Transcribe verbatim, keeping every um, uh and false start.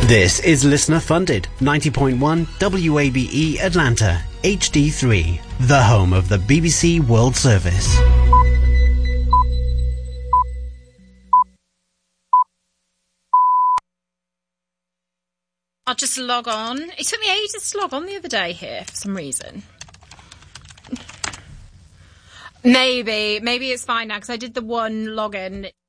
This is listener funded ninety point one W A B E Atlanta H D three, the home of the B B C World Service. I'll just log on. It took me ages to log on the other day here for some reason. Maybe, maybe it's fine now because I did the one login.